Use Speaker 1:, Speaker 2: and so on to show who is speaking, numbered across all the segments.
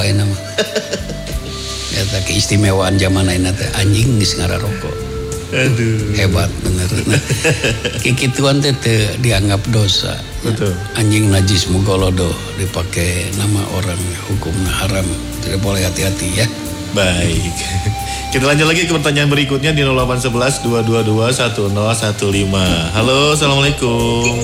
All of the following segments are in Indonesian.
Speaker 1: rokok ini mah. Eta keistimewaan zaman ayeuna teh anjing geus ngararokok.
Speaker 2: Aduh.
Speaker 1: Hebat bener. Kikituan teh dianggap dosa.
Speaker 2: Betul.
Speaker 1: Anjing najis mugolodo dipakai nama orang hukumnya haram. Tidak boleh, hati-hati ya.
Speaker 2: Baik. Kita lanjut lagi ke pertanyaan berikutnya di 0811 222 1015. Halo, assalamualaikum.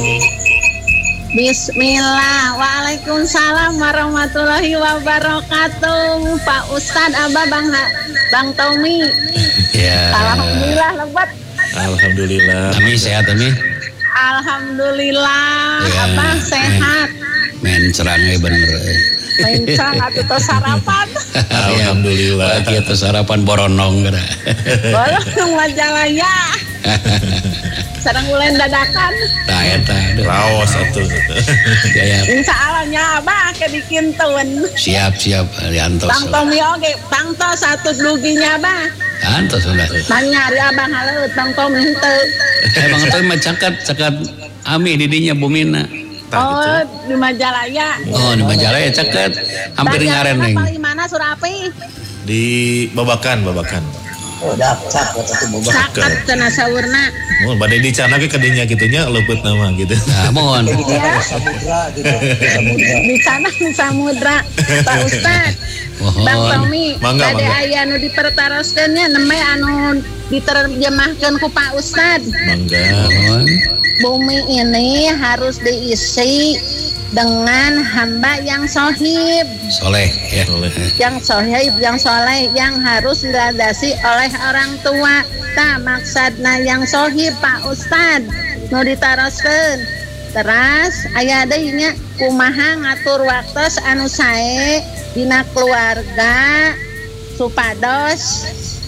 Speaker 3: Bismillah, waalaikumsalam warahmatullahi wabarakatuh. Pak Ustadz, Abah, Bang Tommy.
Speaker 1: Ya.
Speaker 3: Alhamdulillah lebat.
Speaker 2: Alhamdulillah.
Speaker 1: Ami sehat Ami?
Speaker 3: Alhamdulillah,
Speaker 1: Ya,
Speaker 3: Abah sehat.
Speaker 1: Men serangnya bener.
Speaker 3: Mencang atau sarapan.
Speaker 2: Alhamdulillah.
Speaker 1: Lagi atau sarapan boronong kada.
Speaker 3: Bolong Majalaya. Sareng ulen dadakan.
Speaker 1: Tah eta.
Speaker 2: Raos atuh.
Speaker 1: Gaya.
Speaker 3: Insya Allahnya Abah kedikinteun.
Speaker 1: Siap diantos.
Speaker 3: Bang Tommy oge, pangtos satu duginya Abah.
Speaker 1: Antos sudah.
Speaker 3: Manyari Abah haleut Bang Tommy henteu.
Speaker 1: Bang Tommy mah cakat Ami didinya bumina.
Speaker 3: Oh, di Majalaya.
Speaker 1: Oh, di Majalaya caket. Hampir ngaren nih.
Speaker 3: Di mana Surapi?
Speaker 2: Di Babakan.
Speaker 4: Oh, dakcak atau boba.
Speaker 3: Sakat cenah saweurna.
Speaker 2: Mun bade dicana ge kadinya kitunya leupeut nama gitu.
Speaker 1: Nah, mohon.
Speaker 3: Iya.
Speaker 4: Samudra gitu. Samudra.
Speaker 3: Di sana di samudra. Pak Ustad. Bang Tommy,
Speaker 2: Mangga,
Speaker 3: bade
Speaker 2: mangga.
Speaker 3: aya nu dipertaroskeunnya neme anu diterjemahkeun ku Pak Ustad.
Speaker 2: Mangga.
Speaker 1: Mohon.
Speaker 3: Bumi ini harus diisi dengan hamba yang sohib,
Speaker 1: Soleh ya.
Speaker 2: Soleh.
Speaker 3: yang sohib, yang soleh, yang harus dilandasi oleh orang tua. Nah, maksudna yang sohib Pak Ustad nu ditaroskeun. Terus aya deui nya kumaha ngatur waktos anu sae dina keluarga supados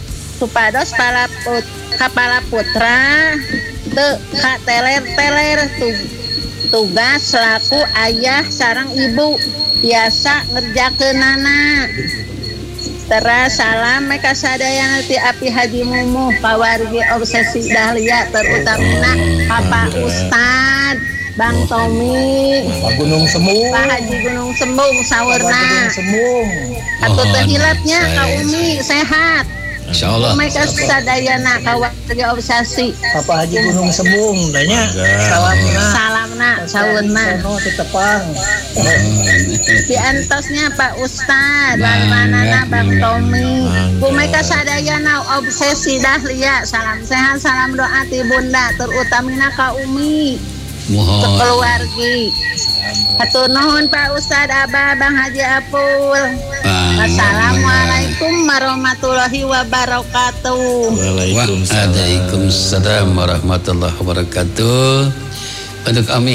Speaker 3: kepala putra teu kateler-teler tugas selaku ayah sareng ibu biasa ngerjakeunana. Terus salam mereka sadayana ti api Haji Mumuh pawargi obsesi Dahlia terutamina Bapak Ustad Bang Tommy
Speaker 4: Pak Gunung Sembung.
Speaker 3: Pak Haji Gunung Sembung saweurna
Speaker 4: Gunung Sembung.
Speaker 3: atuh teu
Speaker 1: Mohon,
Speaker 3: hilatnya ka
Speaker 1: saya-
Speaker 3: Umi sehat.
Speaker 1: Insyaallah.
Speaker 3: Mereka sadayana kawargi obsesi
Speaker 4: Pak Haji Gunung Sembung. Nanya. Salamna.
Speaker 3: salamna saweurna
Speaker 4: Sono di Tepang.
Speaker 3: di antosnya Pak Ustad manana Bang Tommy kumeka sadayana obsesi Dahlia salam sehat salam doa ti bunda terutamina ka Umi
Speaker 1: Mohon.
Speaker 3: keluargi hatur nuhun Pak Ustad Abah Bang Haji Apul. Assalamualaikum warahmatullahi wabarakatuh.
Speaker 1: Waalaikumsalam warahmatullahi wabarakatuh. Untuk kami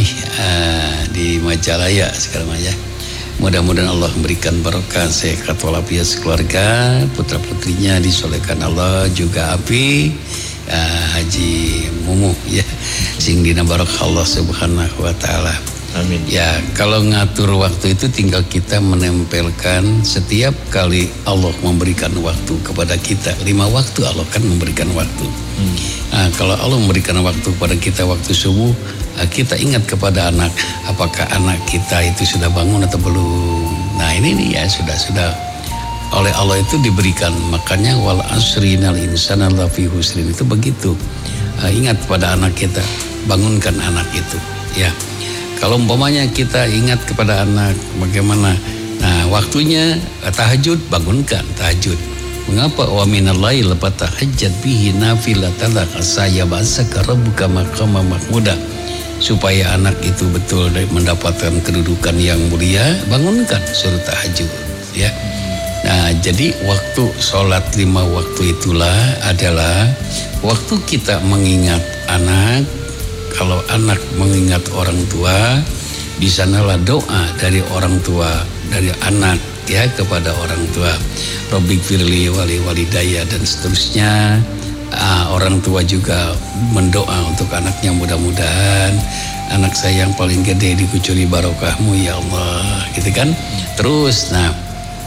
Speaker 1: di Majalaya sekarang ya. Mudah-mudahan Allah memberikan barokah sehat walafiat keluarga, putra-putrinya disolehkan Allah juga api Haji Mumuh ya. Sing dina barokah Allah Subhanahu wa taala.
Speaker 2: Amin.
Speaker 1: Ya, kalau ngatur waktu itu tinggal kita menempelkan setiap kali Allah memberikan waktu kepada kita. 5 waktu Allah kan memberikan waktu. Nah, kalau Allah memberikan waktu kepada kita waktu subuh, kita ingat kepada anak. Apakah anak kita itu sudah bangun atau belum? Nah ini nih ya sudah oleh Allah itu diberikan. Makanya wal asrinal insana lafi husrin itu begitu. Ingat pada anak kita, bangunkan anak itu. Ya. Kalau umpamanya kita ingat kepada anak bagaimana, nah waktunya tahajud, bangunkan tahajud. Mengapa wa minal lail fatahajjat bihi nafilatan lak asaya ba'saka rabbuka maqama mahmuda, supaya anak itu betul mendapatkan kedudukan yang mulia, bangunkan suruh tahajud ya. Nah jadi waktu sholat 5 waktu itulah adalah waktu kita mengingat anak. Kalau anak mengingat orang tua, di sanalah doa dari orang tua, dari anak ya kepada orang tua. Robbik firli wali walidaya dan seterusnya. Orang tua juga mendoa untuk anaknya, mudah-mudahan anak saya yang paling gede dikucuri barokahmu ya Allah, gitu kan. Terus, nah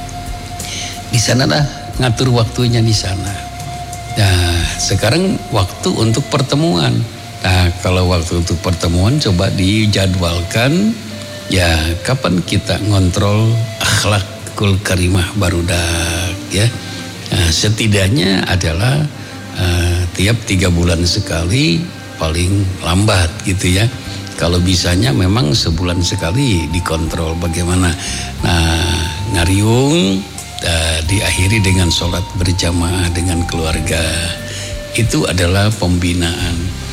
Speaker 1: di sanalah ngatur waktunya di sana. Nah sekarang waktu untuk pertemuan. Nah kalau waktu untuk pertemuan coba dijadwalkan ya, kapan kita ngontrol akhlak akhlakul karimah barudak ya. Setidaknya adalah tiap 3 bulan sekali paling lambat gitu ya. Kalau bisanya memang sebulan sekali dikontrol bagaimana. Ngariung diakhiri dengan sholat berjamaah dengan keluarga. Itu adalah pembinaan.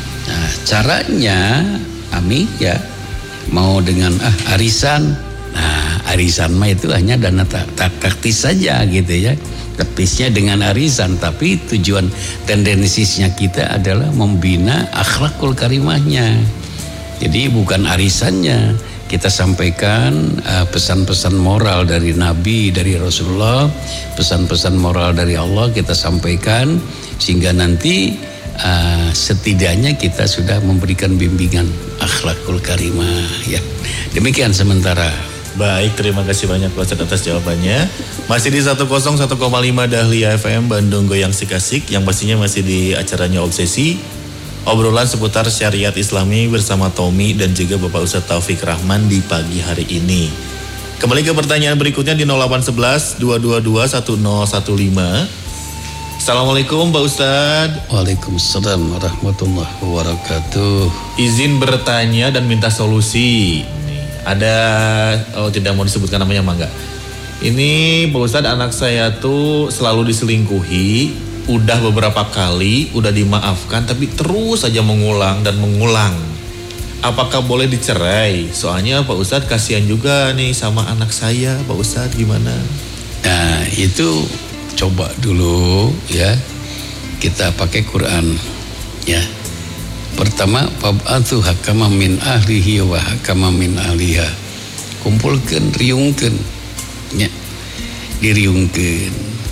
Speaker 1: Caranya Ami ya mau dengan arisan. Arisan mah itu hanya dana taktis saja gitu ya. Taktisnya dengan arisan, tapi tujuan tendensinya kita adalah membina akhlakul karimahnya. Jadi bukan arisannya, kita sampaikan pesan-pesan moral dari Nabi, dari Rasulullah, pesan-pesan moral dari Allah kita sampaikan sehingga nanti setidaknya kita sudah memberikan bimbingan akhlakul karimah ya. Demikian sementara.
Speaker 2: Baik, terima kasih banyak Pak Ustadz atas jawabannya. Masih di 101,5 Dahlia FM Bandung Goyang Sikasik, yang pastinya masih di acaranya Obsesi, obrolan seputar syariat Islami bersama Tommy dan juga Bapak Ustadz Taufik Rahman di pagi hari ini. Kembali ke pertanyaan berikutnya di 0811 222 1015. Assalamualaikum Pak Ustadz.
Speaker 1: Waalaikumsalam warahmatullahi wabarakatuh.
Speaker 2: Izin bertanya dan minta solusi. Ada, tidak mau disebutkan namanya mangga. Ini Pak Ustadz, anak saya tuh selalu diselingkuhi, udah beberapa kali, udah dimaafkan, tapi terus saja mengulang dan mengulang. Apakah boleh dicerai? Soalnya Pak Ustadz kasihan juga nih sama anak saya, Pak Ustadz gimana?
Speaker 1: Nah itu coba dulu ya, kita pakai Quran ya. Pertama, fab'athu hakama min ahlihi wa hakama min ahliha. Kumpulkan, riungkan ya. Diriungkan.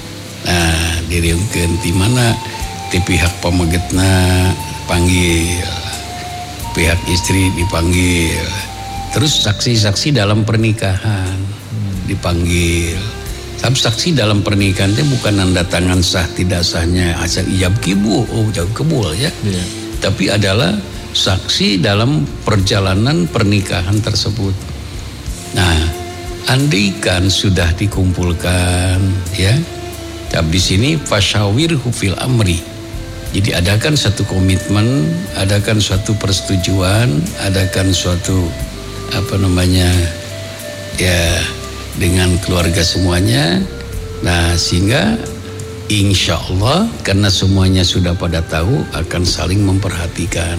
Speaker 1: Diriungkan di mana di pihak pamagetna panggil, pihak istri dipanggil. Terus saksi-saksi dalam pernikahan dipanggil. Saksi dalam pernikahan itu bukan nanda tangan sah tidak sahnya asal ijab kabul ya. Tapi adalah saksi dalam perjalanan pernikahan tersebut. Nah, andaikan sudah dikumpulkan ya, habis ini fasyawirhu fil amri. Jadi adakan satu komitmen, adakan suatu persetujuan, adakan suatu ya dengan keluarga semuanya. Nah, sehingga insya Allah karena semuanya sudah pada tahu akan saling memperhatikan.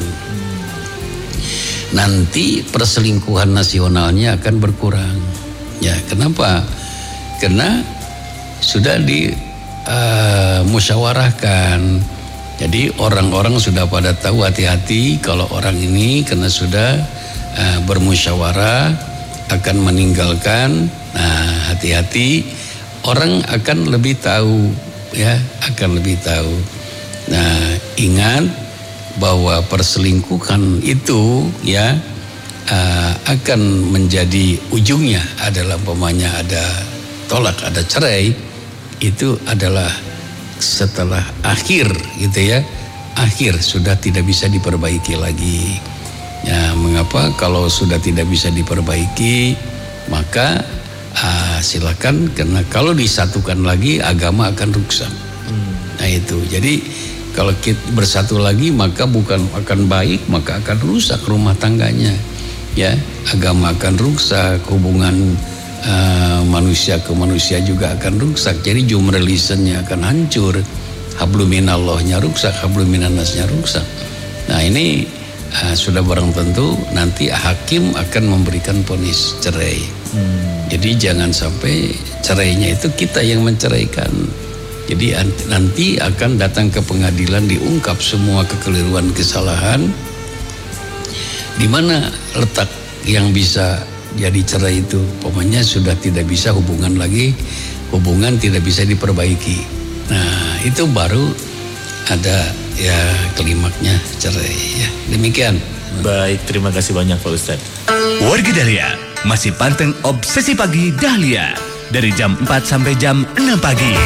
Speaker 1: Nanti perselingkuhan nasionalnya akan berkurang. Ya, kenapa? Karena sudah musyawarahkan. Jadi orang-orang sudah pada tahu hati-hati kalau orang ini karena sudah bermusyawarah akan meninggalkan. Nah, hati-hati, orang akan lebih tahu. Ya, akan lebih tahu. Nah, ingat bahwa perselingkuhan itu ya akan menjadi ujungnya adalah umpamanya ada tolak, ada cerai, itu adalah setelah akhir gitu ya. Akhir sudah tidak bisa diperbaiki lagi. Ya, mengapa kalau sudah tidak bisa diperbaiki maka silakan, karena kalau disatukan lagi agama akan rusak. Nah itu, jadi kalau kita bersatu lagi maka bukan akan baik, maka akan rusak rumah tangganya. Ya, agama akan rusak, hubungan manusia ke manusia juga akan rusak. Jadi jumrelisannya akan hancur, habluminallahnya rusak, habluminannasnya rusak. Nah ini sudah barang tentu nanti hakim akan memberikan vonis cerai. Jadi jangan sampai cerainya itu kita yang menceraikan. Jadi nanti akan datang ke pengadilan, diungkap semua kekeliruan, kesalahan. Di mana letak yang bisa jadi cerai itu? Pokoknya sudah tidak bisa hubungan lagi, hubungan tidak bisa diperbaiki. Nah itu baru ada ya klimaknya cerai ya. Demikian.
Speaker 2: Baik, terima kasih banyak Pak Ustadz.
Speaker 5: Wargi Dahlia masih panteng Obsesi Pagi Dahlia dari jam 4 sampai jam 6 pagi.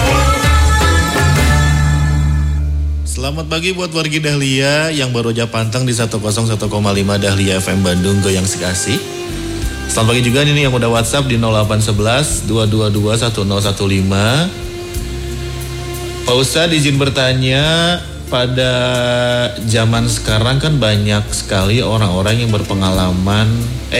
Speaker 2: Selamat pagi buat wargi Dahlia yang baru aja panteng di 101,5 Dahlia FM Bandung Goyang Sikasik. Selamat pagi juga nih yang udah WhatsApp di 0811 222 1015. Pak Ustadz izin bertanya, pada zaman sekarang kan banyak sekali orang-orang yang berpengalaman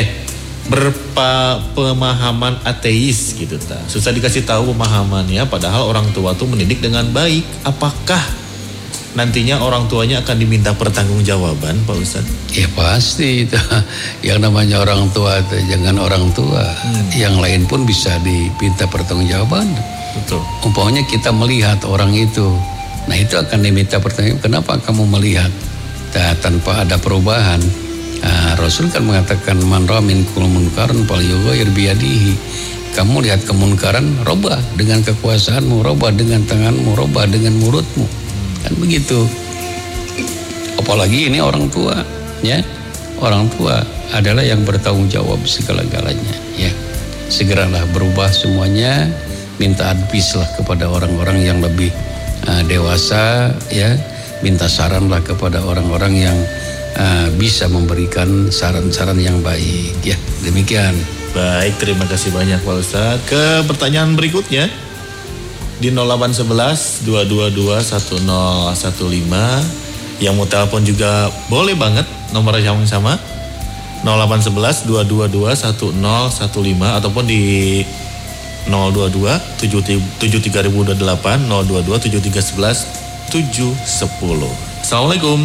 Speaker 2: berpemahaman ateis gitu ta. Susah dikasih tahu pemahamannya padahal orang tua tuh mendidik dengan baik. Apakah nantinya orang tuanya akan diminta pertanggungjawaban, Pak Ustadz?
Speaker 1: Ya pasti itu. Yang namanya orang tua itu jangan orang tua. Yang lain pun bisa diminta pertanggungjawaban.
Speaker 2: Betul.
Speaker 1: Umpamanya kita melihat orang itu, nah itu akan diminta pertanggungjawaban. Kenapa kamu melihat tanpa ada perubahan? Rasul kan mengatakan man ra'a minkum munkaran falyughayyir biyadihi. Kamu lihat kemunkaran, robah dengan kekuasaanmu, robah dengan tanganmu, robah dengan mulutmu. Kan begitu. Apalagi ini orang tua, ya. Orang tua adalah yang bertanggung jawab segala-galanya, ya. Segeralah berubah semuanya, minta advice lah kepada orang-orang yang lebih dewasa, ya. Minta saranlah kepada orang-orang yang bisa memberikan saran-saran yang baik, ya. Demikian.
Speaker 2: Baik, terima kasih banyak Pak Ustadz. Ke pertanyaan berikutnya di 0811 222 1015. Yang mau telepon juga boleh banget, nomor yang sama 0811 222 1015 ataupun di 022 73008 022 7311 710. Assalamualaikum.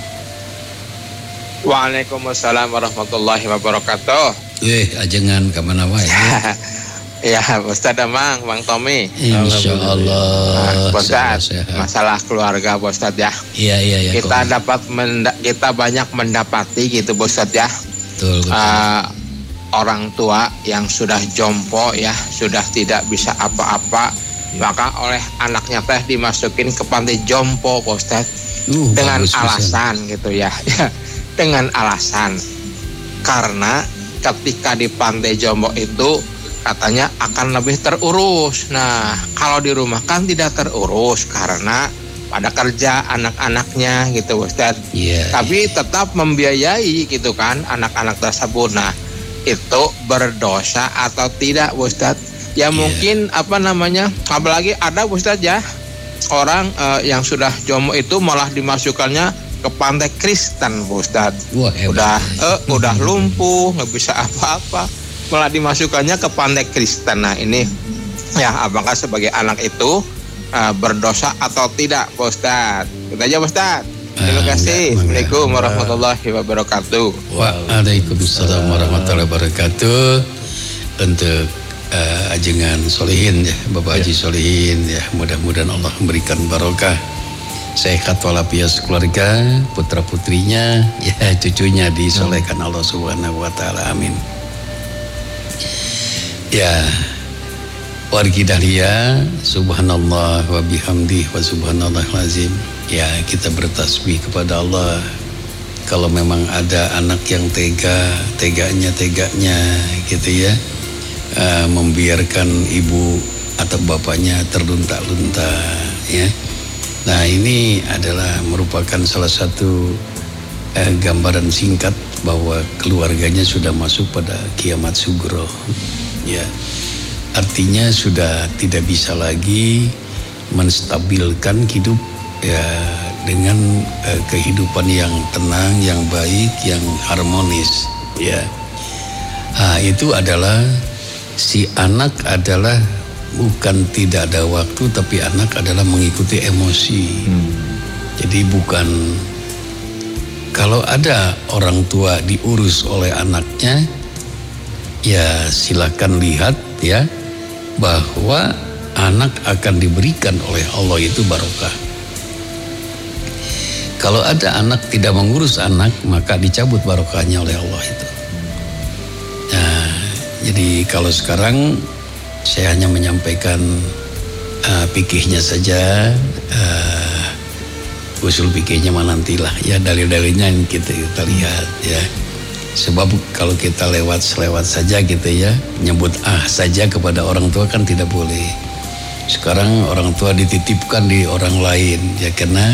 Speaker 6: Waalaikumsalam warahmatullahi wabarakatuh.
Speaker 1: Ajengan kemana wae ya?
Speaker 6: Ya, Ustadz Amang, Bang Tommy.
Speaker 1: Insya Allah.
Speaker 6: Ustadz, masalah keluarga, Ustadz ya.
Speaker 1: Iya.
Speaker 6: Kita banyak mendapati gitu, Ustadz ya.
Speaker 1: Betul.
Speaker 6: Orang tua yang sudah jompo ya, sudah tidak bisa apa-apa, maka oleh anaknya teh dimasukin ke panti jompo, Ustadz. Dengan alasan gitu ya. Dengan alasan karena ketika di panti jompo itu katanya akan lebih terurus. Nah, kalau di rumah kan tidak terurus karena pada kerja anak-anaknya gitu, Ustadz. Tapi tetap membiayai gitu kan anak-anak tersebut. Nah, itu berdosa atau tidak, Ustadz? Ya mungkin apalagi ada, Ustadz ya, orang yang sudah jomblo itu malah dimasukkannya ke pantai Kristen, Ustadz. Udah lumpuh, nggak bisa apa-apa, malah dimasukkannya ke pantai Kristen. Nah ini ya, apakah sebagai anak itu berdosa atau tidak, Pak Ustadz? Itu aja, Pak Ustadz. Terima kasih. Assalamualaikum warahmatullahi wabarakatuh.
Speaker 1: Waalaikumsalam warahmatullahi wabarakatuh. Untuk ajengan solihin ya, Bapak Haji Solihin ya, mudah-mudahan Allah memberikan barokah, sehat walafiat keluarga, putra putrinya, ya cucunya disolehkan Allah Subhanahu wa taala. Amin. Ya, wargi Dahlia, subhanallah wa bihamdih wa subhanallahil azim. Ya, kita bertasbih kepada Allah. Kalau memang ada anak yang teganya gitu ya, membiarkan ibu atau bapaknya terlunta-lunta ya. Nah, ini adalah merupakan salah satu gambaran singkat bahwa keluarganya sudah masuk pada kiamat sugro. Ya, artinya sudah tidak bisa lagi menstabilkan hidup ya dengan kehidupan yang tenang, yang baik, yang harmonis. Ya, itu adalah si anak adalah bukan tidak ada waktu, tapi anak adalah mengikuti emosi. Jadi bukan, kalau ada orang tua diurus oleh anaknya, ya silakan lihat ya bahwa anak akan diberikan oleh Allah itu barokah. Kalau ada anak tidak mengurus anak, maka dicabut barokahnya oleh Allah itu. Nah, jadi kalau sekarang saya hanya menyampaikan fikihnya saja, usul fikihnya mah nantilah ya, dalil-dalilnya kita lihat ya. Sebab kalau kita lewat saja gitu ya, nyebut saja kepada orang tua kan tidak boleh. Sekarang orang tua dititipkan di orang lain ya, karena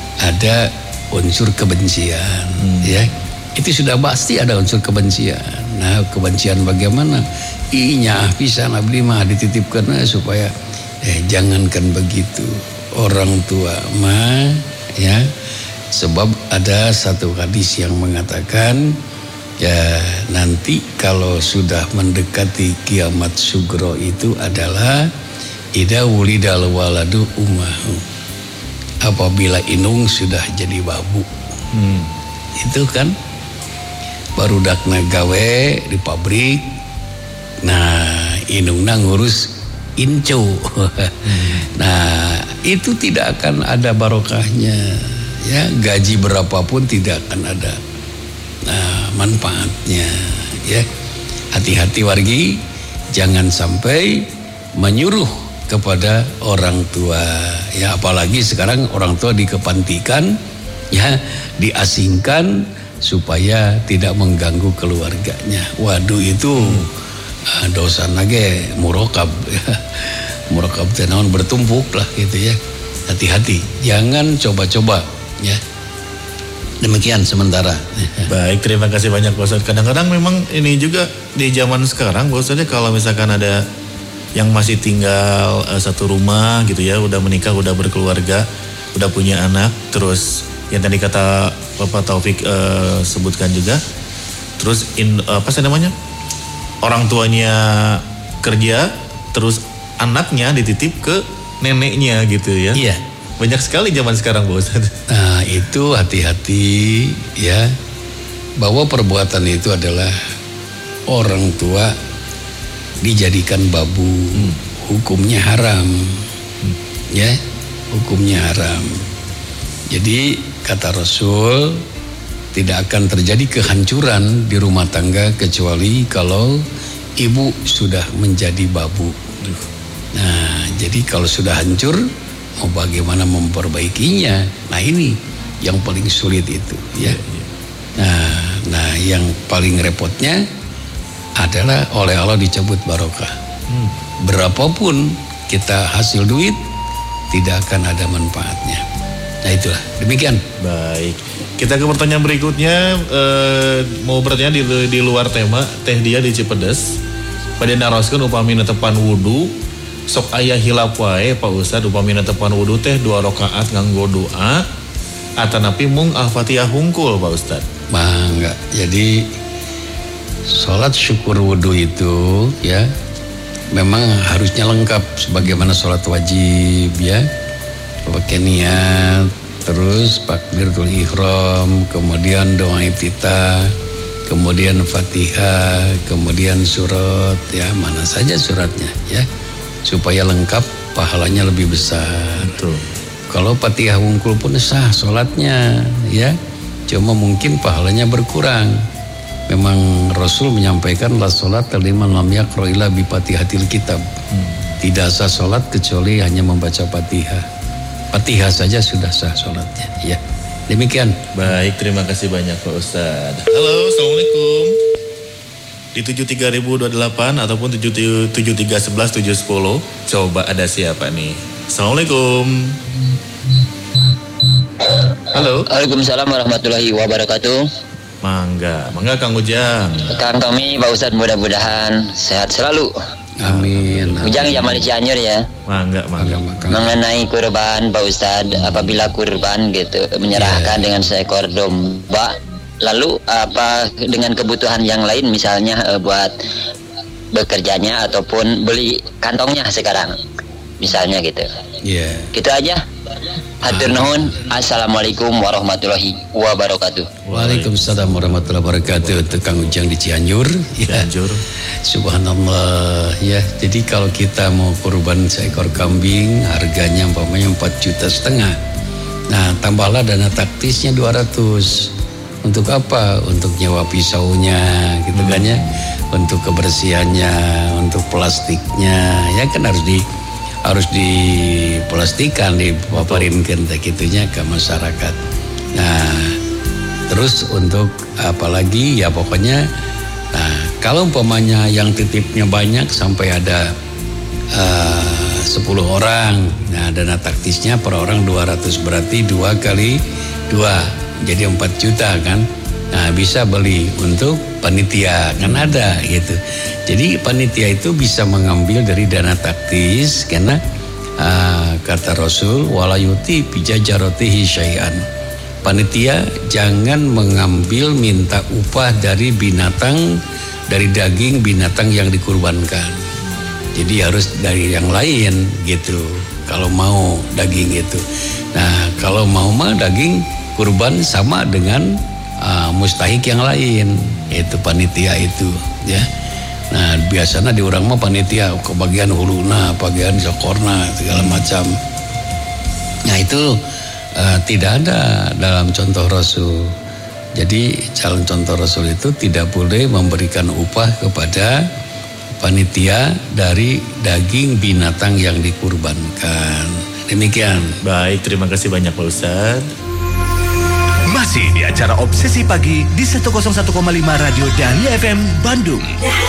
Speaker 1: ada unsur kebencian ya. Itu sudah pasti ada unsur kebencian Nah, kebencian bagaimana? Inya pisan abdi mah dititipkan supaya jangankan begitu. Orang tua mah ya, sebab ada satu hadis yang mengatakan ya nanti kalau sudah mendekati kiamat sugro itu adalah ida wulidal waladu ummahu, apabila inung sudah jadi babu. Itu kan barudakna gawe di pabrik, nah inungna ngurus incu. Nah itu tidak akan ada barokahnya ya, gaji berapapun tidak akan ada manfaatnya ya. Hati-hati wargi, jangan sampai menyuruh kepada orang tua ya, apalagi sekarang orang tua dikepantikan ya, diasingkan supaya tidak mengganggu keluarganya. Waduh itu dosa nage murokab ya. Murokab tenawan bertumpuk lah gitu ya. Hati-hati, jangan coba-coba ya. Demikian sementara.
Speaker 2: Baik, terima kasih banyak Pak Ustadz. Kadang-kadang memang ini juga di zaman sekarang Pak Ustadz, kalau misalkan ada yang masih tinggal satu rumah gitu ya, udah menikah, udah berkeluarga, udah punya anak, terus yang tadi kata Bapak Taufik sebutkan juga, terus apa sih namanya, orang tuanya kerja, terus anaknya dititip ke neneknya gitu ya.
Speaker 1: Iya.
Speaker 2: Banyak sekali zaman sekarang Pak Ustadz.
Speaker 1: Nah itu hati-hati ya, bahwa perbuatan itu adalah orang tua dijadikan babu, hukumnya haram ya, hukumnya haram. Jadi kata Rasul, tidak akan terjadi kehancuran di rumah tangga kecuali kalau ibu sudah menjadi babu. Nah jadi kalau sudah hancur, mau bagaimana memperbaikinya? Nah ini yang paling sulit itu ya. Nah yang paling repotnya adalah oleh Allah dicabut barokah. Berapapun kita hasil duit, tidak akan ada manfaatnya. Nah itulah, demikian.
Speaker 2: Baik, kita ke pertanyaan berikutnya. Mau bertanya di luar tema. Teh dia di Cipedes pada naroskeun upami netepan wudu, sok aya hilap wae Pak Ustadz, upami netepan wudu teh 2 rakaat nganggo doa, atanapi mung Al-Fatihah hungkul Pak Ustadz.
Speaker 1: Enggak. Jadi sholat syukur wudu itu ya memang harusnya lengkap sebagaimana sholat wajib ya, pakai niat, terus takbiratul ihram, kemudian doa iftitah, kemudian Fatihah, kemudian surat ya, mana saja suratnya ya, supaya lengkap, pahalanya lebih besar.
Speaker 2: Betul.
Speaker 1: Kalau Fatihah wungkul pun sah sholatnya ya, cuma mungkin pahalanya berkurang. Memang Rasul menyampaikan la sholat liman lam yaqra illa bi Fatihatil kitab. Tidak sah sholat kecuali hanya membaca Fatihah. Fatihah saja sudah sah sholatnya ya. Demikian.
Speaker 2: Baik, terima kasih banyak Pak Ustadz. Halo, Assalamualaikum. Di 73028 ataupun 7311710. Coba ada siapa nih? Assalamualaikum. Halo.
Speaker 7: Waalaikumsalam warahmatullahi wabarakatuh.
Speaker 2: Mangga Kang Ujang.
Speaker 7: Kang kami Pak Ustadz, mudah-mudahan sehat selalu.
Speaker 1: Amin.
Speaker 7: Ujang Jamal Cianjur ya.
Speaker 2: Mangga.
Speaker 7: Mengenai kurban Pak Ustadz, apabila kurban gitu menyerahkan dengan seekor domba, lalu apa dengan kebutuhan yang lain, misalnya buat bekerjanya ataupun beli kantongnya sekarang misalnya gitu.
Speaker 1: Iya.
Speaker 7: Gitu aja. Hatur nuhun. Assalamualaikum warahmatullahi wabarakatuh.
Speaker 1: Waalaikumsalam warahmatullahi wabarakatuh. Itu Kang Ujang di Cianjur.
Speaker 2: Cianjur.
Speaker 1: Subhanallah ya. Jadi kalau kita mau kurban seekor kambing, harganya umpamanya 4,5 juta. Nah tambahlah dana taktisnya 200. Untuk apa? Untuk nyewa pisaunya gitu kan ya, untuk kebersihannya, untuk plastiknya ya kan harus diplastikan, dipaparinkan gitunya ke masyarakat. Nah terus untuk apalagi ya pokoknya, nah kalau umpamanya yang titipnya banyak sampai ada 10 orang, nah dana taktisnya per orang 200, berarti 2 kali 2 jadi 4 juta kan. Nah, bisa beli untuk panitia, kan ada gitu. Jadi panitia itu bisa mengambil dari dana taktis karena kata Rasul wala yuti bijajaratihi syai'an. Panitia jangan mengambil minta upah dari binatang, dari daging binatang yang dikurbankan. Jadi harus dari yang lain gitu. Kalau mau daging itu. Nah, kalau mau mah daging kurban sama dengan mustahik yang lain, itu panitia itu ya. Nah, biasanya di orang mah panitia kebagian huluna, bagian sokorna segala macam. Nah, itu tidak ada dalam contoh Rasul. Jadi dalam contoh Rasul itu tidak boleh memberikan upah kepada panitia dari daging binatang yang dikurbankan. Demikian.
Speaker 2: Baik, terima kasih banyak Pak Ustadz.
Speaker 5: Masih di acara Obsesi Pagi di 101,5 Radio Dahlia FM Bandung.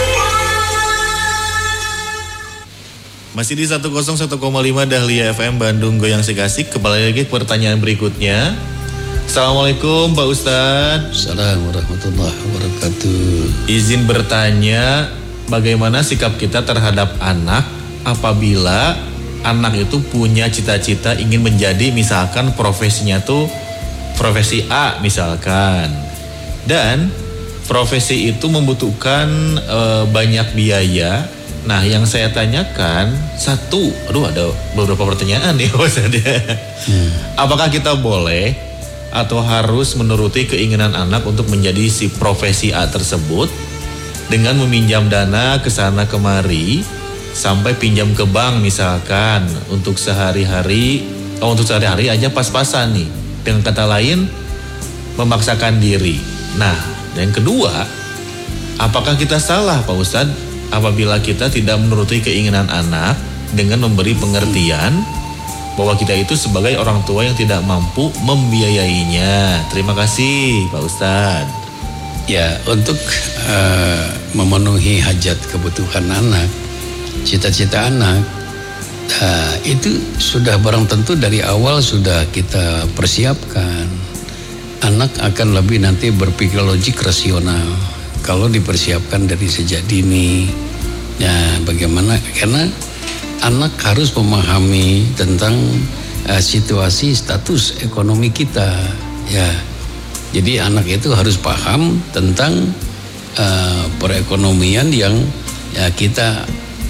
Speaker 2: Masih di 101,5 Dahlia FM Bandung, goyang sikasik. Kembali lagi pertanyaan berikutnya. Assalamualaikum Pak Ustadz.
Speaker 1: Assalamualaikum warahmatullahi wabarakatuh.
Speaker 2: Izin bertanya, bagaimana sikap kita terhadap anak apabila anak itu punya cita-cita ingin menjadi misalkan profesinya tuh profesi A misalkan, dan profesi itu membutuhkan banyak biaya. Nah, yang saya tanyakan ada beberapa pertanyaan nih Apakah kita boleh atau harus menuruti keinginan anak untuk menjadi si profesi A tersebut dengan meminjam dana ke sana kemari sampai pinjam ke bank misalkan untuk sehari-hari aja pas-pasan nih. Dengan kata lain, memaksakan diri. Nah, yang kedua, apakah kita salah Pak Ustadz apabila kita tidak menuruti keinginan anak dengan memberi pengertian bahwa kita itu sebagai orang tua yang tidak mampu membiayainya? Terima kasih Pak Ustadz.
Speaker 1: Ya, untuk memenuhi hajat kebutuhan anak, cita-cita anak, itu sudah barang tentu dari awal sudah kita persiapkan. Anak akan lebih nanti berpikir logik rasional kalau dipersiapkan dari sejak dini. Ya, bagaimana? Karena anak harus memahami tentang situasi status ekonomi kita. Ya, jadi anak itu harus paham tentang perekonomian yang ya kita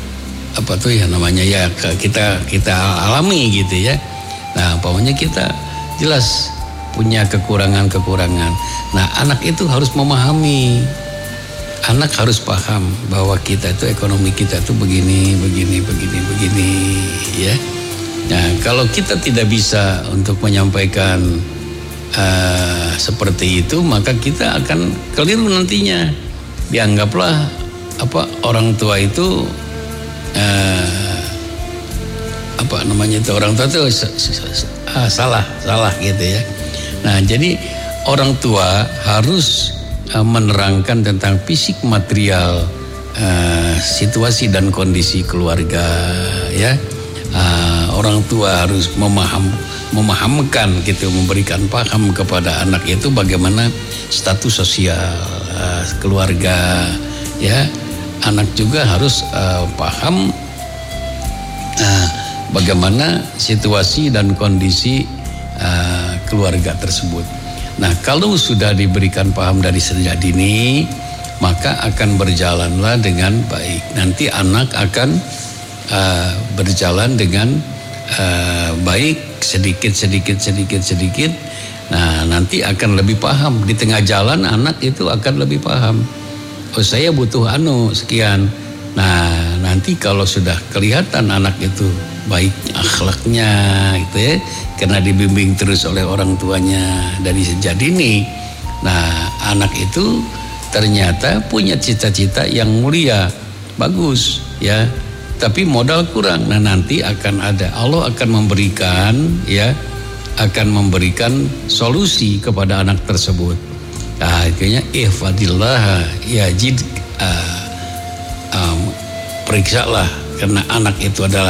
Speaker 1: kita alami gitu ya. Nah, pokoknya kita jelas punya kekurangan-kekurangan. Nah, anak itu harus memahami. Anak harus paham bahwa kita itu ekonomi kita itu begini ya. Nah, kalau kita tidak bisa untuk menyampaikan seperti itu, maka kita akan keliru nantinya. Dianggaplah orang tua itu orang tua itu salah gitu ya. Nah, jadi orang tua harus menerangkan tentang fisik material situasi dan kondisi keluarga ya. Orang tua harus memahamkan gitu, memberikan paham kepada anak itu bagaimana status sosial keluarga ya. Anak juga harus paham bagaimana situasi dan kondisi keluarga tersebut. Nah, kalau sudah diberikan paham dari sejak dini, maka akan berjalanlah dengan baik. Nanti anak akan berjalan dengan baik sedikit. Nah, nanti akan lebih paham. Di tengah jalan anak itu akan lebih paham. Oh, saya butuh sekian. Nah, nanti kalau sudah kelihatan anak itu baik akhlaknya gitu ya, karena dibimbing terus oleh orang tuanya dari sejak dini. Nah, anak itu ternyata punya cita-cita yang mulia, bagus ya, tapi modal kurang. Nah, nanti akan ada, Allah akan memberikan solusi kepada anak tersebut. Nah, akhirnya ihfadillah yajid, periksalah, karena anak itu adalah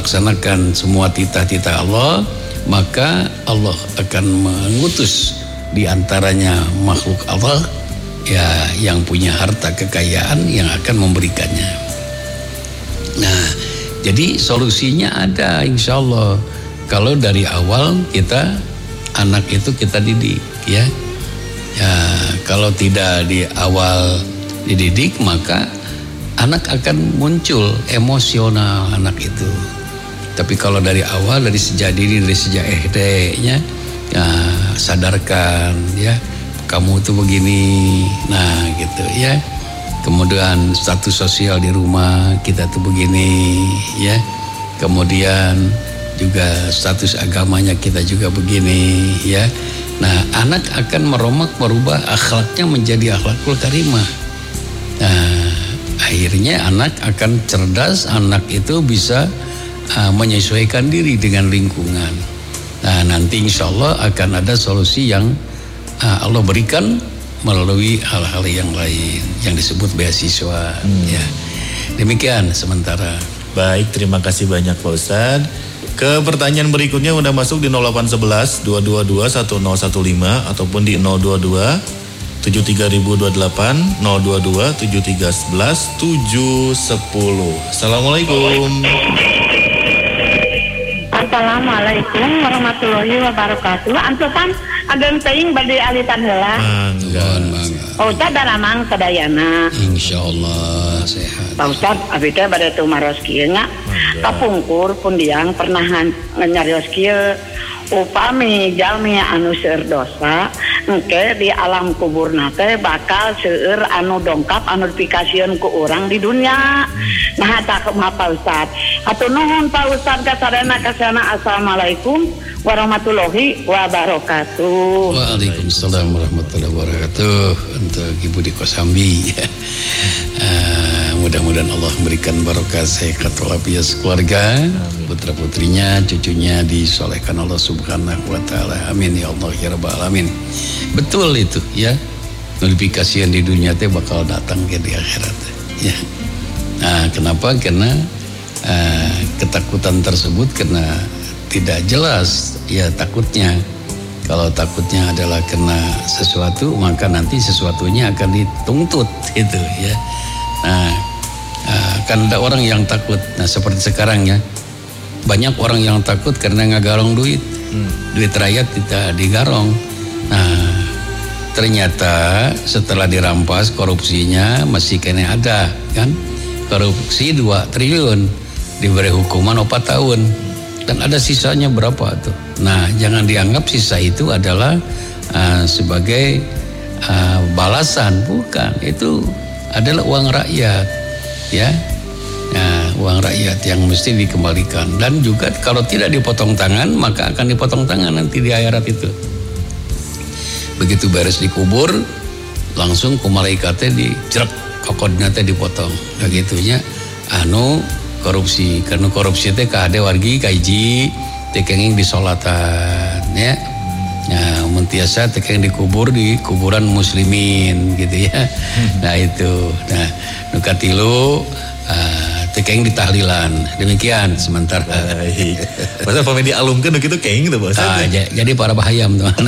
Speaker 1: melaksanakan semua titah-titah Allah, maka Allah akan mengutus di antaranya makhluk Allah ya yang punya harta kekayaan yang akan memberikannya. Nah, jadi solusinya ada insya Allah. Kalau dari awal kita anak itu kita didik ya. Ya, kalau tidak di awal dididik maka anak akan muncul emosional anak itu. Tapi kalau dari awal dari sejak SD-nya ya, sadarkan ya kamu tuh begini, nah gitu ya. Kemudian status sosial di rumah kita tuh begini ya. Kemudian juga status agamanya kita juga begini ya. Nah, anak akan merubah akhlaknya menjadi akhlakul karimah. Nah, akhirnya anak akan cerdas, anak itu bisa menyesuaikan diri dengan lingkungan. Nah, nanti insya Allah akan ada solusi yang Allah berikan melalui hal-hal yang lain yang disebut beasiswa. Ya, demikian sementara.
Speaker 2: Baik, terima kasih banyak Pak Ustadz. Ke pertanyaan berikutnya udah masuk di 0811 222 1015 ataupun di 022 73028 022 7311 710. Assalamualaikum.
Speaker 8: Assalamualaikum warahmatullahi wabarakatuh. Antupan agen teuing bade alitan heula. Pak Ustad daramang sadayana.
Speaker 1: Insyaallah sehat.
Speaker 8: Pak Ustad abdi teh bade teu maros kieu nya. Kapungkur pundiang pernah nyarios kieu upami jalmi anu seueur dosa engke di alam kuburna teh bakal seueur anu dongkap anu dipikasieun ku urang di dunia. Nah eta kumaha Pak Ustad? Hatur nuhun Pak Ustad kasarena kasana. Assalamualaikum warahmatullahi wabarakatuh.
Speaker 1: Waalaikumsalam warahmatullahi wabarakatuh. Untuk Ibu di Kosambi mudah-mudahan Allah memberikan barokah sehat walafiat keluarga, putra-putrinya, cucunya disolehkan Allah Subhanahu wa taala. Amin ya Allah ya rabbal alamin. Betul itu ya. Notifikasi yang di dunia teh bakal datang ke di akhirat ya. Nah, kenapa? Karena ketakutan tersebut karena tidak jelas ya takutnya. Kalau takutnya adalah kena sesuatu, maka nanti sesuatunya akan dituntut itu ya. Nah, kan ada orang yang takut. Nah, seperti sekarang ya, banyak orang yang takut karena ngagarong duit. Duit rakyat tidak digarong. Nah, ternyata setelah dirampas korupsinya masih kena ada kan. Korupsi 2 triliun diberi hukuman 4 tahun dan ada sisanya berapa tuh. Nah, jangan dianggap sisa itu adalah sebagai balasan, bukan. Itu adalah uang rakyat ya. Nah, uang rakyat yang mesti dikembalikan. Dan juga kalau tidak dipotong tangan maka akan dipotong tangan nanti di akhirat itu. Begitu beres dikubur langsung ku malaikatnya dijerek kokodna teh dipotong. Nah gitunya anu korupsi, karena korupsi teh kade wargi kaiji teh kenging disolatan ya. Nah, mentiasa teh kenging dikubur di kuburan muslimin gitu ya. Nah itu. Nah, nu katilu teh kenging ditahlilan. Demikian sementara.
Speaker 2: Baik. Masa pamedi alungkeun kitu kenging teh Bos.
Speaker 1: Jadi para bahayam teman.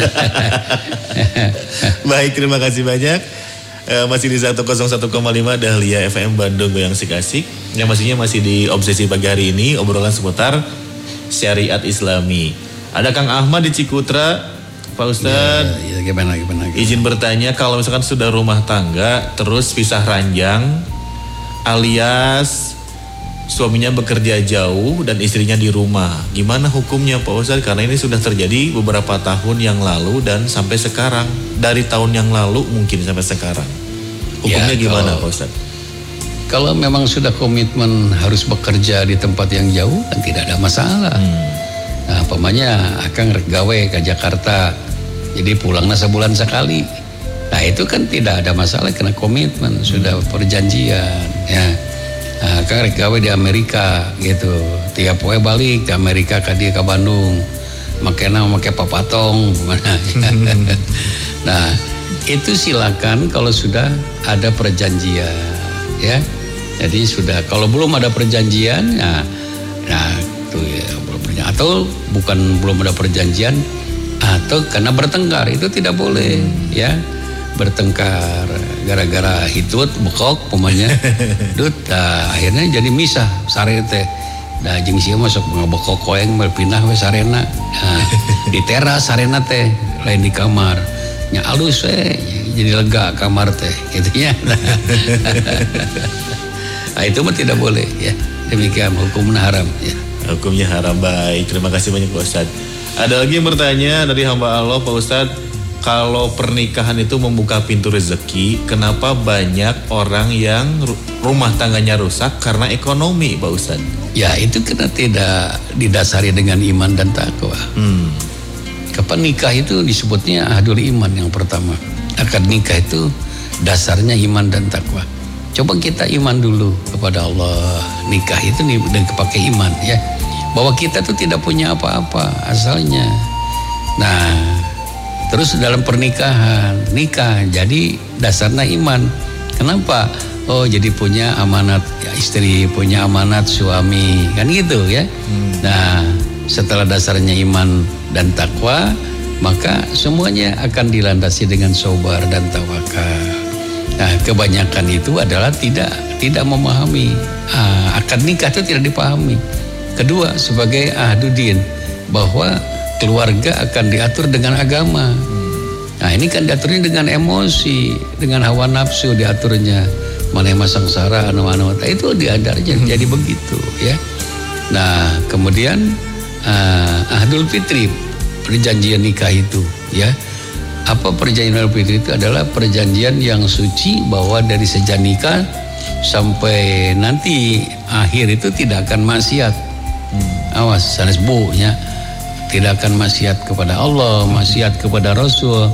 Speaker 2: Baik, terima kasih banyak. Masih di 101,5 Dahlia FM Bandung Goyang Sikasik. Yang pastinya masih di obsesi pagi hari ini obrolan seputar syariat Islami. Ada Kang Ahmad di Cikutra, Pak Ustadz.
Speaker 1: Ya, gimana.
Speaker 2: Izin bertanya, kalau misalkan sudah rumah tangga terus pisah ranjang, alias suaminya bekerja jauh dan istrinya di rumah, gimana hukumnya Pak Ustadz? Karena ini sudah terjadi beberapa tahun yang lalu dan sampai sekarang. Dari tahun yang lalu mungkin sampai sekarang. Hukumnya gimana Pak Ustadz?
Speaker 1: Kalau memang sudah komitmen harus bekerja di tempat yang jauh kan tidak ada masalah. Nah, pamannya akang rek gawe ke Jakarta, jadi pulangnya sebulan sekali. Nah itu kan tidak ada masalah karena komitmen, sudah perjanjian ya. Nah, akang rek gawe di Amerika gitu, tiap poe balik ke Amerika ke dia ke Bandung, makanya make papatong mana. Nah itu silakan kalau sudah ada perjanjian ya. Jadi sudah, kalau belum ada perjanjian nah itu ya belum, atau bukan belum ada perjanjian, Atau karena bertengkar, itu tidak boleh ya. Bertengkar gara-gara hitut bekok pemanya dut akhirnya jadi misah sare teh da jeung sieu masuk bekok koeng berpindah we sarena di teras sarena teh lain di kamar nya alus we jadi lega kamar teh gitu nya. Nah, itu mah tidak boleh ya, demikian hukumnya haram ya.
Speaker 2: Hukumnya haram. Baik, terima kasih banyak Pak Ustadz. Ada lagi yang bertanya dari hamba Allah, Pak Ustadz, kalau pernikahan itu membuka pintu rezeki, kenapa banyak orang yang rumah tangganya rusak karena ekonomi, Pak Ustadz?
Speaker 1: Ya itu karena tidak didasari dengan iman dan takwa. Kapan nikah itu disebutnya ahdul iman yang pertama. Akad nikah itu dasarnya iman dan takwa. Coba kita iman dulu kepada Allah. Nikah itu dan kepakai iman ya. Bahwa kita tuh tidak punya apa-apa asalnya. Nah, terus dalam pernikahan, nikah jadi dasarnya iman. Kenapa? Oh jadi punya amanat ya, istri, punya amanat suami, kan gitu ya. Nah setelah dasarnya iman dan takwa, maka semuanya akan dilandasi dengan sabar dan tawakal. Nah kebanyakan itu adalah tidak memahami. Akad nikah itu tidak dipahami. Kedua sebagai ahdudin, bahwa keluarga akan diatur dengan agama. Nah ini kan diaturnya dengan emosi, dengan hawa nafsu diaturnya. Mana yang sangsara, anu-anu, itu diadarnya jadi begitu ya. Nah kemudian ahdul fitri, perjanjian nikah itu ya. Apa perjanjian ahdul fitri itu? Adalah perjanjian yang suci bahwa dari sejak nikah sampai nanti akhir itu tidak akan maksiat. Awas sanes bu ya. Tidak akan maksiat kepada Allah, maksiat kepada Rasul,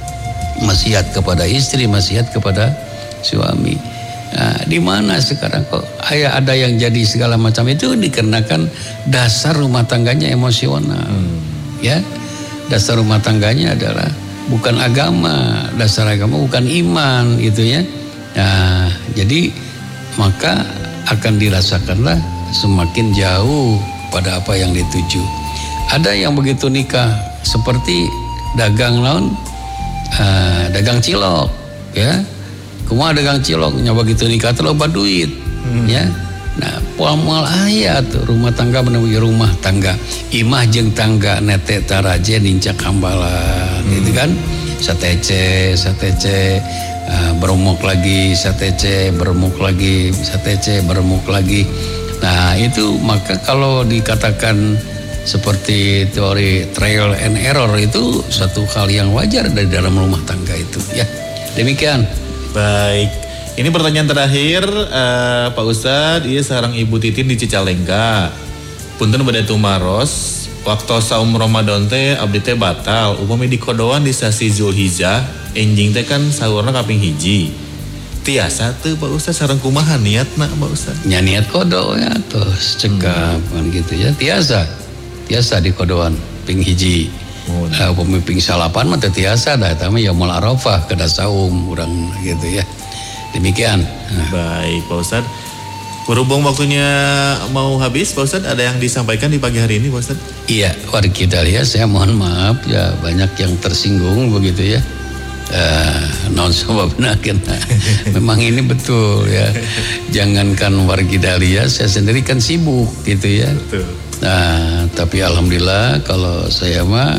Speaker 1: maksiat kepada istri, maksiat kepada suami. Nah, di mana sekarang kok ada yang jadi segala macam itu dikarenakan dasar rumah tangganya emosional. Ya. Dasar rumah tangganya adalah bukan agama, dasar agama bukan iman gitu ya. Nah, jadi maka akan dirasakanlah semakin jauh pada apa yang dituju. Ada yang begitu nikah seperti dagang naon, dagang cilok, ya. Kumaha dagang cilok, nya begitu nikah teh loba duit, ya. Nah, poal-moal aya tuh rumah tangga menemui rumah tangga, imah jeung tangga nete taraje nincak hambalan, gitu kan? Satece, berumuk lagi, satece, berumuk lagi, satece, berumuk lagi. Nah, itu maka kalau dikatakan seperti teori trial and error itu satu hal yang wajar dari dalam rumah tangga itu ya. Demikian.
Speaker 2: Baik. Ini pertanyaan terakhir Pak Ustadz, iya seorang Ibu Titin di Cicalengka. Punten bade tumaros, waktu saum Ramadan teh abdi teh batal. Upami di kodoan di sasi Zulhijjah, enjing teh kan sahurna kaping hiji. Tiasa tuh Pak Ustadz sareng kumaha niatna Pak Ustadz?
Speaker 1: Nya niat kodo ya terus cekap kan gitu ya. Tiasa di kodoan ping hiji. Pemimpin salapan mah tiasa dah eta mah yaumul arafah kada saum urang gitu ya. Demikian.
Speaker 2: Baik Pak Ustadz. Berhubung waktunya mau habis Pak Ustadz, ada yang disampaikan di pagi hari ini Pak Ustadz?
Speaker 1: Iya, wargi Dahlia saya mohon maaf ya banyak yang tersinggung begitu ya. Non sebabna kena. Memang ini betul ya. Jangankan wargi Dahlia, saya sendiri kan sibuk gitu ya.
Speaker 2: Betul.
Speaker 1: Nah, tapi alhamdulillah kalau saya mah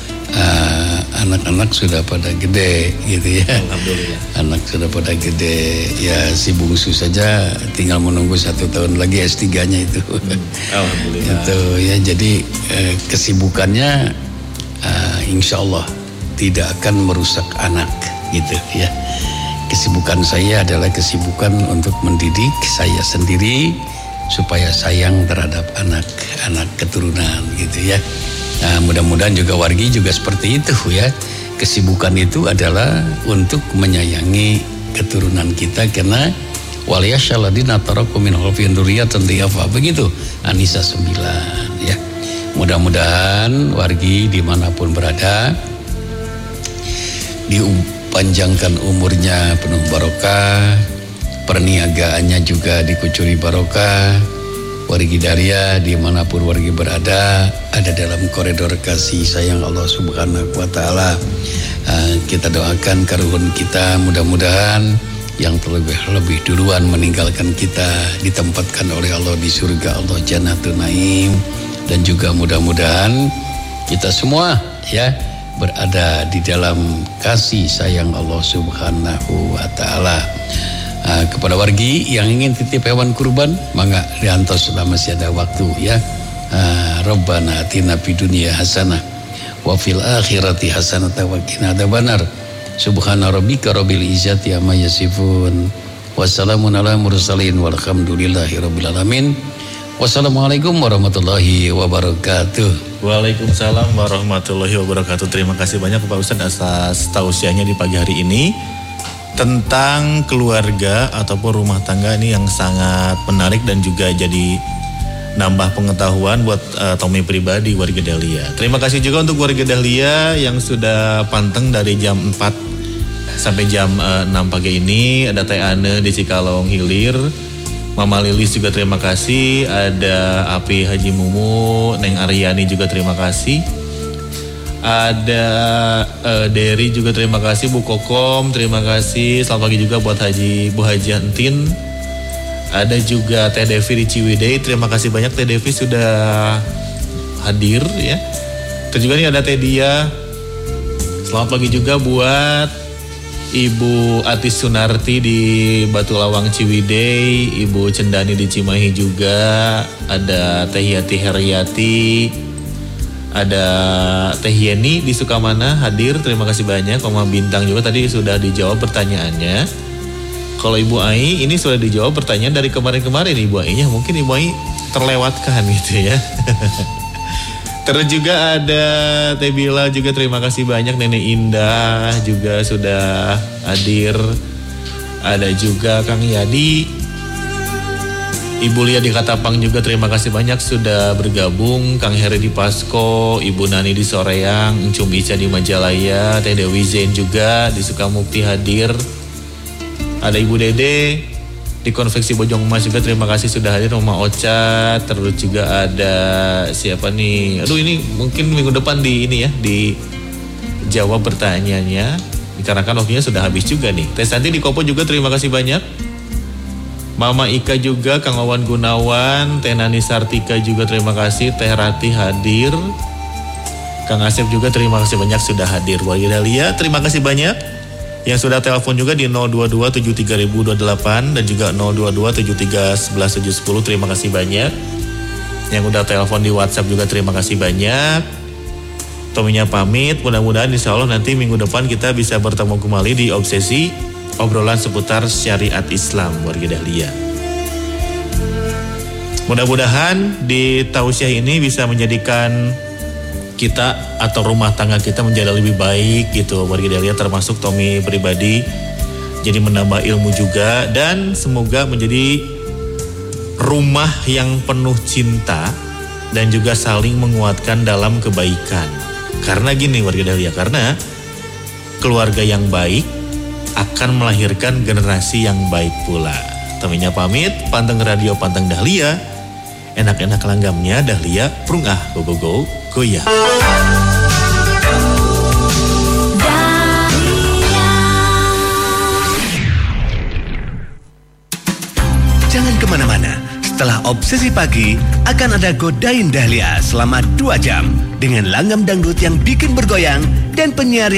Speaker 1: anak-anak sudah pada gede gitu ya.
Speaker 2: Alhamdulillah.
Speaker 1: Anak sudah pada gede. Ya si bungsu saja tinggal menunggu 1 tahun lagi S3-nya itu.
Speaker 2: Alhamdulillah.
Speaker 1: Itu ya jadi kesibukannya insya Allah tidak akan merusak anak gitu ya. Kesibukan saya adalah kesibukan untuk mendidik saya sendiri supaya sayang terhadap anak keturunan gitu ya. Nah, mudah-mudahan juga wargi juga seperti itu ya. Kesibukan itu adalah untuk menyayangi keturunan kita karena waliyasyaladina taraku min khalfihim dzurriyyatan dhiyafah, begitu An-Nisa 9 ya. Mudah-mudahan wargi dimanapun berada dipanjangkan umurnya penuh barokah, perniagaannya juga dikucuri barokah, wargi Dahlia dimanapun wargi berada ada dalam koridor kasih sayang Allah Subhanahu wa Ta'ala. Kita doakan karuhun kita, mudah-mudahan yang lebih duluan meninggalkan kita ditempatkan oleh Allah di surga Allah Jannatul Naim, dan juga mudah-mudahan kita semua ya berada di dalam kasih sayang Allah Subhanahu wa Ta'ala. Kepada wargi yang ingin titip hewan kurban, mangga diantos selama masih ada waktu ya. Rabbana atina fid dunya hasanah wa fil akhirati hasanah wa qina adzabannar. Subhana rabbika rabbil izzati amma yasifun. Wassalamun ala mursalin walhamdulillahi rabbil alamin. Wassalamualaikum warahmatullahi wabarakatuh.
Speaker 2: Waalaikumsalam warahmatullahi wabarakatuh. Terima kasih banyak Pak Ustadz atas tausiahnya di pagi hari ini tentang keluarga ataupun rumah tangga ini yang sangat menarik dan juga jadi nambah pengetahuan buat Tommy pribadi warga Dahlia. Terima kasih juga untuk warga Dahlia yang sudah panteng dari jam 4 sampai jam 6 pagi ini. Ada Teh Ane di Cikalong Hilir, Mama Lilis juga terima kasih, ada Api Haji Mumu, Neng Aryani juga terima kasih. Ada Derry juga terima kasih, Bu Kokom terima kasih. Selamat pagi juga buat Bu Haji Antin. Ada juga Teh Devi di Ciwidey, terima kasih banyak Teh Devi sudah hadir ya. Terus juga nih ada Teh Dia. Selamat pagi juga buat Ibu Atis Sunarti di Batu Lawang Ciwidey, Ibu Cendani di Cimahi juga, ada Teh Yati Heryati, ada Teh Yeni di Sukamana hadir, terima kasih banyak. Mama Bintang juga tadi sudah dijawab pertanyaannya. Kalau Ibu Ai ini sudah dijawab pertanyaan dari kemarin-kemarin Ibu Ai-nya, mungkin Ibu Ai terlewatkan gitu ya. Terus juga ada Teh Bila juga terima kasih banyak. Nenek Indah juga sudah hadir. Ada juga Kang Yadi, Ibu Lia di Katapang juga terima kasih banyak sudah bergabung. Kang Heri di Pasko, Ibu Nani di Soreang, Encum Ica di Majalaya, Teh Dewi Zain juga di Sukamukti hadir. Ada Ibu Dede di Konveksi Bojong Emas juga terima kasih sudah hadir. Mama Ocha, terus juga ada siapa nih? Aduh, ini mungkin minggu depan di ini ya, di jawab pertanyaannya dikarenakan waktunya sudah habis juga nih. Teh Santi di Kopo juga terima kasih banyak. Mama Ika juga, Kang Wawan Gunawan, Teh Nani Sartika juga terima kasih. Teh Rati hadir. Kang Asep juga terima kasih banyak sudah hadir. Warga Dahlia terima kasih banyak yang sudah telepon juga di 02273.028 dan juga 022731110. Terima kasih banyak. Yang udah telepon di WhatsApp juga terima kasih banyak. Tominya pamit, mudah-mudahan insya Allah nanti minggu depan kita bisa bertemu kembali di Obsesi, obrolan seputar syariat Islam warga Dahlia. Mudah-mudahan di tausiah ini bisa menjadikan kita atau rumah tangga kita menjadi lebih baik gitu warga Dahlia, termasuk Tommy pribadi, jadi menambah ilmu juga, dan semoga menjadi rumah yang penuh cinta dan juga saling menguatkan dalam kebaikan. Karena gini warga Dahlia, karena keluarga yang baik akan melahirkan generasi yang baik pula. Tominya pamit, panteng radio Panteng Dahlia, enak-enak langgamnya Dahlia, prungah go goyah.
Speaker 5: Jangan kemana-mana. Setelah Obsesi Pagi akan ada Godain Dahlia selama 2 jam dengan langgam dangdut yang bikin bergoyang dan penyiar